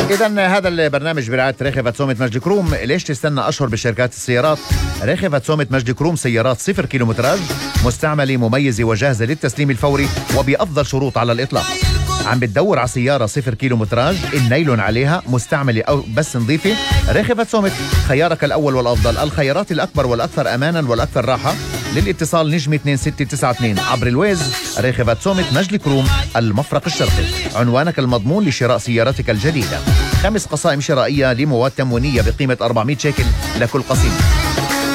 إذا هذا البرنامج برعاية ريخي فاتسومة مجدي كروم. ليش تستنى أشهر بشركات السيارات؟ ريخي فاتسومة مجدي كروم سيارات 0 كيلومتراج مستعملة مميزة وجاهزة للتسليم الفوري وبأفضل شروط على الإطلاق. عم بتدور على سيارة 0 كيلومتراج النايلون عليها مستعملة أو بس نظيفة؟ ريخي فاتسومة خيارك الأول والأفضل. الخيارات الأكبر والأكثر أمانا والأكثر راحة. للاتصال نجم 2692 عبر الويز. ريخي فاتسومة مجدي كروم المفرق الشرقي. عنوانك المضمون لشراء سيارتك الجديدة. 5 قسائم شرائية لمواد تموينية بقيمة 400 شيكل لكل قسيم.